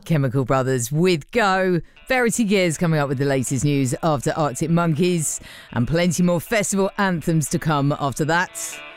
Chemical Brothers with Go. Verity Gears coming up with the latest news after Arctic Monkeys, and plenty more festival anthems to come after that.